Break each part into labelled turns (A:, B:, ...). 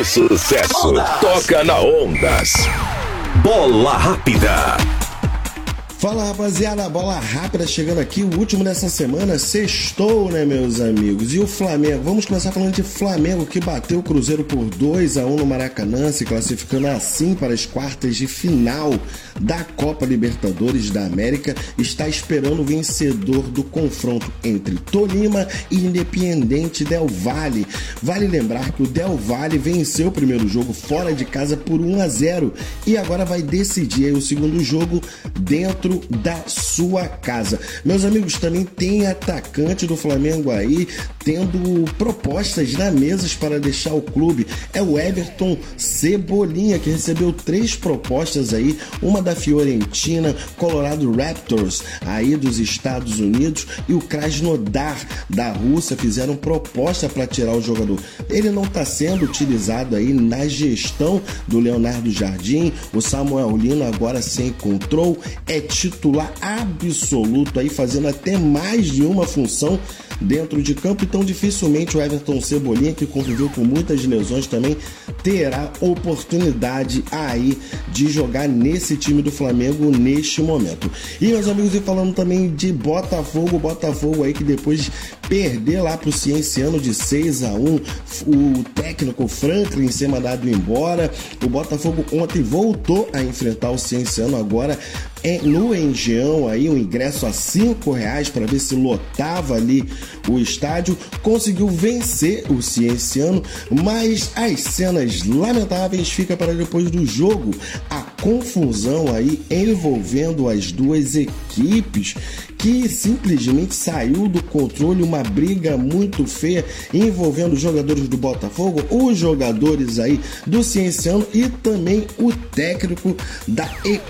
A: O sucesso toca na Ondas. Bola Rápida.
B: Fala, rapaziada, bola rápida chegando aqui, o último dessa semana, sextou, né, meus amigos? E o Flamengo, vamos começar falando de Flamengo, que bateu o Cruzeiro por 2-1 no Maracanã, se classificando assim para as quartas de final da Copa Libertadores da América, está esperando o vencedor do confronto entre Tolima e Independiente Del Valle. Vale lembrar que o Del Valle venceu o primeiro jogo fora de casa por 1-0 e agora vai decidir aí o segundo jogo dentro da sua casa. Meus amigos, também tem atacante do Flamengo aí tendo propostas na mesa para deixar o clube. É o Everton Cebolinha, que recebeu 3 propostas aí, uma da Fiorentina, Colorado Raptors aí dos Estados Unidos e o Krasnodar da Rússia fizeram proposta para tirar o jogador. Ele não está sendo utilizado aí na gestão do Leonardo Jardim. O Samuel Lino agora se encontrou, é titular absoluto aí, fazendo até mais de uma função dentro de campo, então dificilmente o Everton Cebolinha, que conviveu com muitas lesões também, terá oportunidade aí de jogar nesse time do Flamengo neste momento. E meus amigos, e falando também de Botafogo aí que depois de perder lá pro Cienciano de 6-1, o técnico Franklin ser mandado embora, o Botafogo ontem voltou a enfrentar o Cienciano agora no Engenhão, aí um ingresso a R$5 para ver se lotava ali o estádio, conseguiu vencer o Cienciano, mas as cenas lamentáveis ficam para depois do jogo. A confusão aí envolvendo as duas equipes, que simplesmente saiu do controle, uma briga muito feia envolvendo os jogadores do Botafogo, os jogadores aí do Cienciano e também o técnico da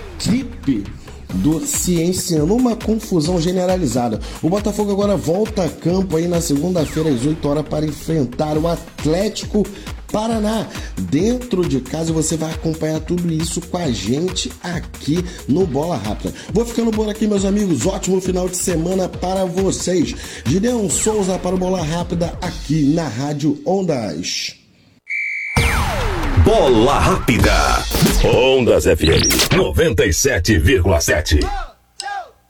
B: equipe do Cienciano, uma confusão generalizada. O Botafogo agora volta a campo aí na segunda-feira às 8 horas para enfrentar o Atlético Paraná dentro de casa. Você vai acompanhar tudo isso com a gente aqui no Bola Rápida. Vou ficando por aqui, meus amigos. Ótimo final de semana para vocês. Gideon Souza para o Bola Rápida aqui na Rádio Ondas.
A: Bola Rápida. Ondas FM 97,7.